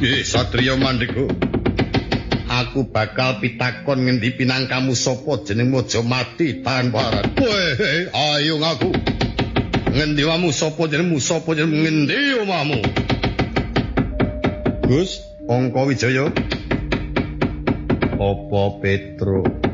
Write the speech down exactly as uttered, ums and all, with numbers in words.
Eh, Satria Mandika. Aku bakal pitakon ngendi pinangkamu sapa jeneng Mojamati Tanparan. Weh, ayo ngaku. Ngendi wamu sapa jenengmu sapa jeneng ngendi omahmu? Gus, Angka Wijaya. Apa Petro?